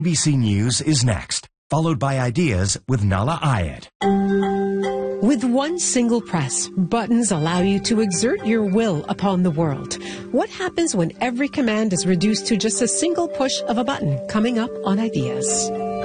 CBC News is next, followed by Ideas with Nala Ayed. With one single press, buttons allow you to exert your will upon the world. What happens when every command is reduced to just a single push of a button? Coming up on Ideas.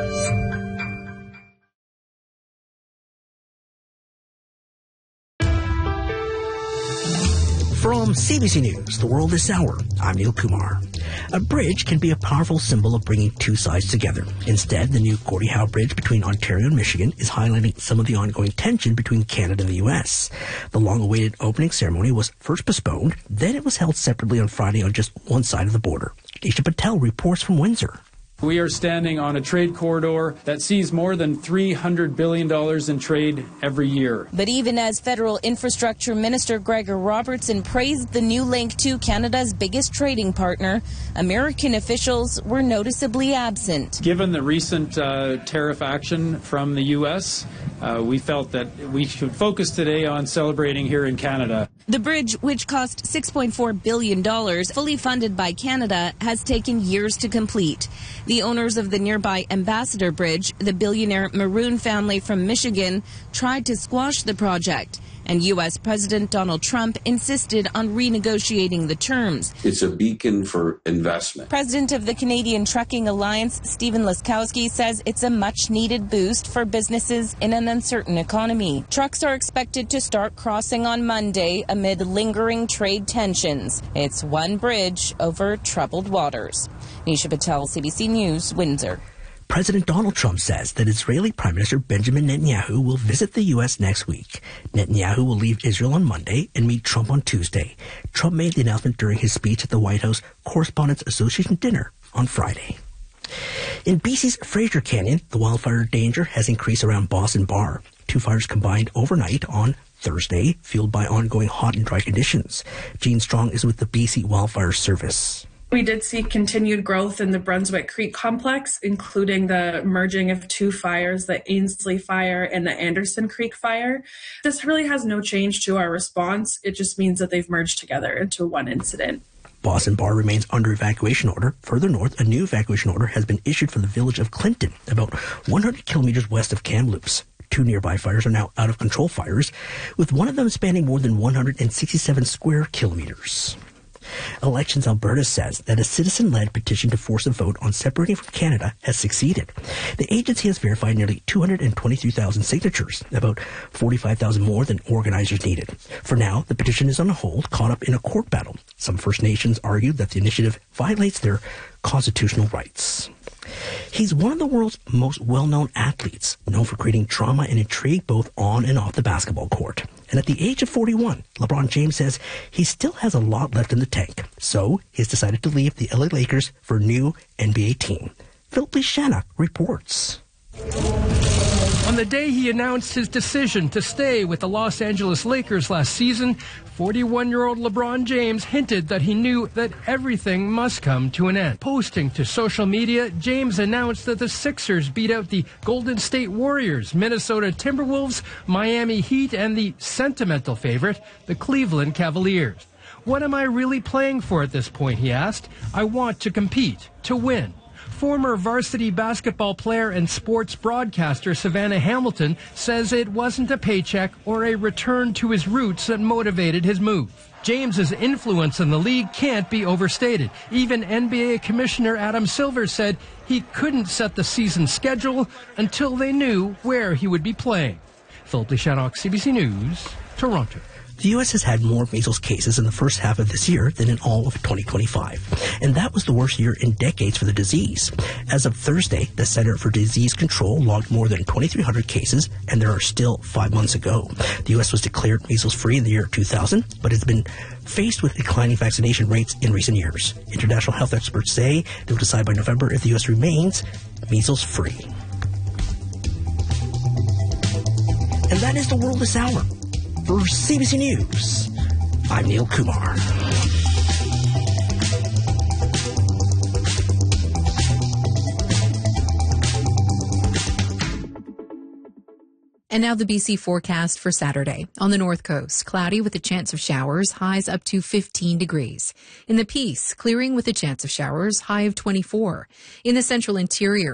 From CBC News, The World This Hour, I'm Neil Kumar. A bridge can be a powerful symbol of bringing two sides together. Instead, the new Gordie Howe Bridge between Ontario and Michigan is highlighting some of the ongoing tension between Canada and the U.S. The long-awaited opening ceremony was first postponed, then it was held separately on Friday on just one side of the border. Nisha Patel reports from Windsor. We are standing on a trade corridor that sees more than $300 billion in trade every year. But even as Federal Infrastructure Minister Gregor Robertson praised the new link to Canada's biggest trading partner, American officials were noticeably absent. Given the recent tariff action from the U.S., we felt that we should focus today on celebrating here in Canada. The bridge, which cost $6.4 billion, fully funded by Canada, has taken years to complete. The owners of the nearby Ambassador Bridge, the billionaire Maroon family from Michigan, tried to squash the project. And U.S. President Donald Trump insisted on renegotiating the terms. It's a beacon for investment. President of the Canadian Trucking Alliance, Stephen Laskowski, says it's a much-needed boost for businesses in an uncertain economy. Trucks are expected to start crossing on Monday amid lingering trade tensions. It's one bridge over troubled waters. Nisha Patel, CBC News, Windsor. President Donald Trump says that Israeli Prime Minister Benjamin Netanyahu will visit the U.S. next week. Netanyahu will leave Israel on Monday and meet Trump on Tuesday. Trump made the announcement during his speech at the White House Correspondents' Association dinner on Friday. In BC's Fraser Canyon, the wildfire danger has increased around Boston Bar. Two fires combined overnight on Thursday, fueled by ongoing hot and dry conditions. Gene Strong is with the BC Wildfire Service. We did see continued growth in the Brunswick Creek complex, including the merging of two fires, the Ainsley Fire and the Anderson Creek Fire. This really has no change to our response. It just means that they've merged together into one incident. Boston Bar remains under evacuation order. Further north, a new evacuation order has been issued for the village of Clinton, about 100 kilometers west of Kamloops. Two nearby fires are now out-of-control fires, with one of them spanning more than 167 square kilometers. Elections Alberta says that a citizen-led petition to force a vote on separating from Canada has succeeded. The agency has verified nearly 223,000 signatures, about 45,000 more than organizers needed. For now, the petition is on hold, caught up in a court battle. Some First Nations argued that the initiative violates their constitutional rights. He's one of the world's most well-known athletes, known for creating drama and intrigue both on and off the basketball court. And at the age of 41, LeBron James says he still has a lot left in the tank. So he's decided to leave the LA Lakers for a new NBA team. Philip Lishana reports. On the day he announced his decision to stay with the Los Angeles Lakers last season, 41-year-old LeBron James hinted that he knew that everything must come to an end. Posting to social media, James announced that the Sixers beat out the Golden State Warriors, Minnesota Timberwolves, Miami Heat, and the sentimental favorite, the Cleveland Cavaliers. What am I really playing for at this point, he asked. I want to compete, to win. Former varsity basketball player and sports broadcaster Savannah Hamilton says it wasn't a paycheck or a return to his roots that motivated his move. James's influence in the league can't be overstated. Even NBA Commissioner Adam Silver said he couldn't set the season schedule until they knew where he would be playing. Philip Lishanock, CBC News, Toronto. The U.S. has had more measles cases in the first half of this year than in all of 2025, and that was the worst year in decades for the disease. As of Thursday, the Center for Disease Control logged more than 2,300 cases, and there are still 5 months ago. The U.S. was declared measles-free in the year 2000, but has been faced with declining vaccination rates in recent years. International health experts say they will decide by November if the U.S. remains measles-free. And that is the world this hour. For CBC News, I'm Neil Kumar. And now the BC forecast for Saturday. On the north coast, cloudy with a chance of showers, highs up to 15 degrees. In the Peace, clearing with a chance of showers, high of 24. In the central interior,